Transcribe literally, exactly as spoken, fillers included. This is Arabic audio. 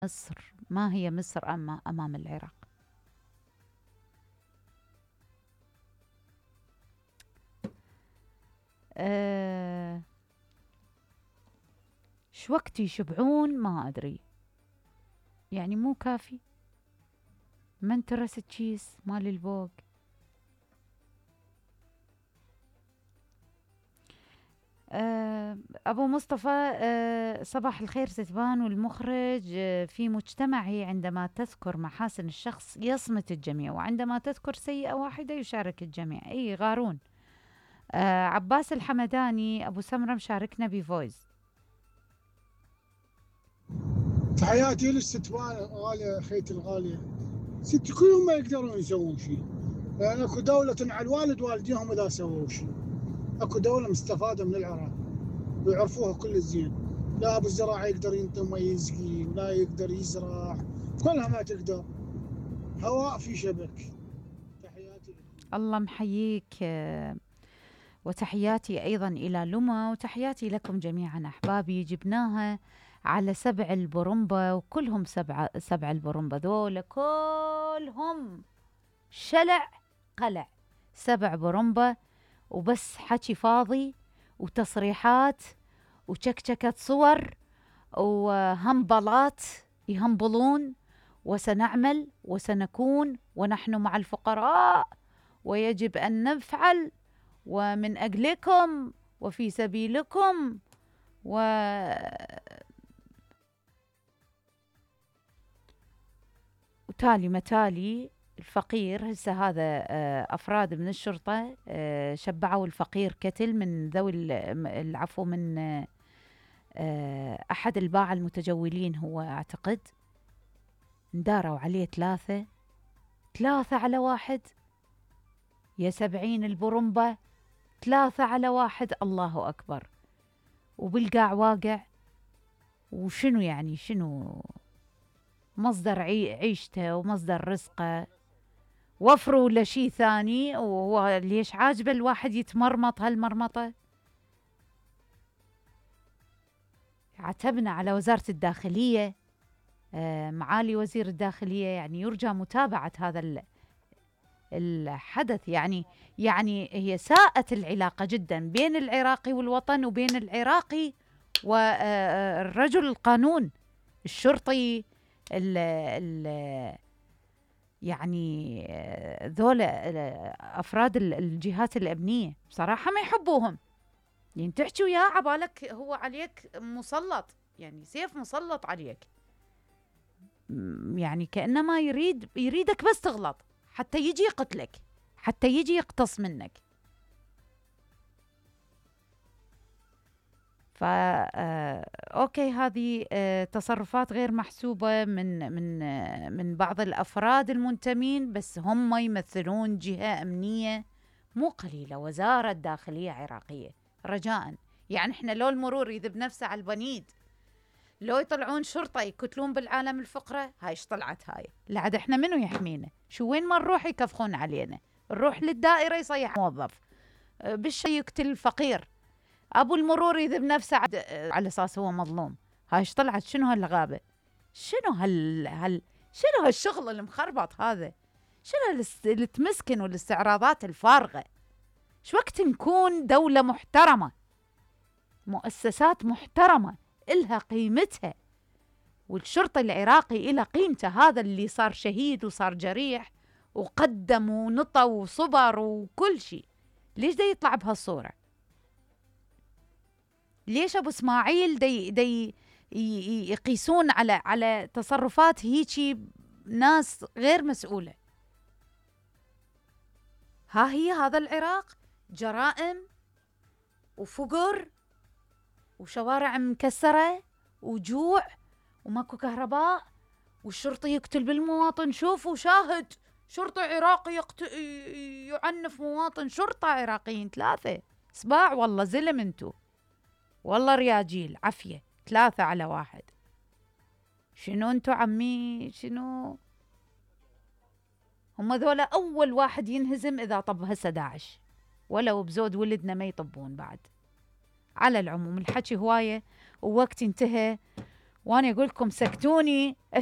مصر، ما هي مصر أما أمام العراق؟ أه شو وقت يشبعون ما أدري، يعني مو كافي. من ترس تشيس مال الفوق. أه أبو مصطفى، أه صباح الخير ستبان والمخرج. أه في مجتمعي عندما تذكر محاسن الشخص يصمت الجميع، وعندما تذكر سيئة واحدة يشارك الجميع. أي غارون. أه عباس الحمداني أبو سمرة مشاركنا بفويس. تحياتي للستوان الغالية، خيتي الغالية. ست كلهم ما يقدرون يسوون شيء، لأن أكو دولة على الوالد والديهم إذا سووا شيء. أكو دولة مستفادة من العراق ويعرفوها كل الزين. لا أبو الزراعة يقدر ينطي ما يسقي، ولا يقدر يزرع، كلها ما تقدر. هواء في شبك. تحياتي لكم. الله محييك. أه وتحياتي أيضا إلى لما، وتحياتي لكم جميعا أحبابي. جبناها على سبع البرمبة، وكلهم سبع سبع البرمبة ذولا كلهم شلع قلع. سبع برمبة وبس حكي فاضي وتصريحات وشكشكة صور وهمبلات يهمبلون. وسنعمل وسنكون ونحن مع الفقراء، ويجب أن نفعل ومن أجلكم وفي سبيلكم. و وتالي متالي الفقير. هسه هذا آه، أفراد من الشرطة آه، شبعوا الفقير كتل من ذوي العفو من آه، أحد الباعة المتجولين، هو أعتقد انداروا عليه ثلاثة ثلاثة على واحد. يا سبعين البرمبة، ثلاثة على واحد، الله أكبر. وبالقاع واقع. وشنو يعني شنو مصدر عي عيشته ومصدر رزقه؟ وفروا لشي ثاني. وهو ليش عاجبه الواحد يتمرمط هالمرمطة؟ عتبنا على وزارة الداخلية. آه معالي وزير الداخلية، يعني يرجى متابعة هذا الحدث. يعني يعني هي ساءت العلاقة جدا بين العراقي والوطن، وبين العراقي والرجل القانون الشرطي. ال ال يعني ذولا أفراد الجهات الأمنية بصراحة ما يحبوهم. يعني تحكي وياه عبالك هو عليك مسلط، يعني سيف مسلط عليك، يعني كأنما يريد يريدك بس تغلط حتى يجي يقتلك، حتى يجي يقتص منك. فا آه اوكي، هذه آه تصرفات غير محسوبة من من آه من بعض الافراد المنتمين، بس هم يمثلون جهة امنية مو قليلة، وزارة داخلية عراقية. رجاء، يعني احنا لو المرور يذب نفسه على البنيد، لو يطلعون شرطة يقتلون بالعالم الفقرة، هاي ايش طلعت هاي؟ لعد احنا منو يحمينا؟ شو وين ما نروح يكفخون علينا؟ نروح للدائرة يصيح موظف، بالشي يقتل الفقير، ابو المرور يذب نفسه على اساس هو مظلوم. هاي ايش طلعت؟ شنو هالغابة؟ شنو هال هال شنو هالشغل المخربط هذا؟ شنو التمسكن والاستعراضات الفارغة؟ شو وقت نكون دولة محترمة، مؤسسات محترمة إلها قيمتها، والشرطة العراقي إلى قيمته. هذا اللي صار شهيد وصار جريح وقدم ونطى وصبر وكل شيء، ليش دا يطلع بهالصورة؟ ليش أبو إسماعيل دي, دي يقيسون على على تصرفات هيجي ناس غير مسؤولة؟ ها هي هذا العراق، جرائم وفقر وشوارع مكسرة وجوع وماكو كهرباء، والشرطي يقتل بالمواطن. شوفوا شاهد شرطي عراقي يقت... يعنف مواطن. شرطة عراقيين ثلاثة سباع، والله زلم انتو، والله رياجيل عفية، ثلاثة على واحد. شنو انتو عمي شنو؟ هم ذولا أول واحد ينهزم إذا طب هسه داعش، ولو بزود ولدنا ما يطبون بعد. على العموم الحكي هواية ووقت انتهى، وانا اقول لكم سكتوني